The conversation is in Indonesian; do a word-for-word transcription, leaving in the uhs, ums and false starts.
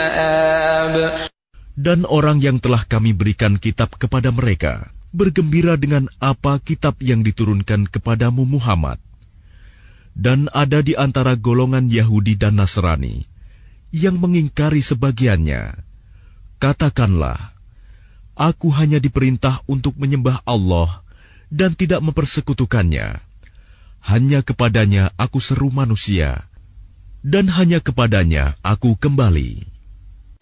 مآب. Dan orang yang telah kami berikan kitab kepada mereka bergembira dengan apa kitab yang diturunkan kepadamu Muhammad. Dan ada di antara golongan Yahudi dan Nasrani yang mengingkari sebagiannya. Katakanlah, aku hanya diperintah untuk menyembah Allah dan tidak mempersekutukannya. Hanya kepadanya aku seru manusia, dan hanya kepadanya aku kembali.